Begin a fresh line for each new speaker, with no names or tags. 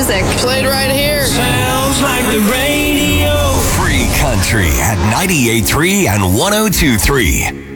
music.
Played right here.
Sounds like the radio.
Free country at 98.3 and 102.3.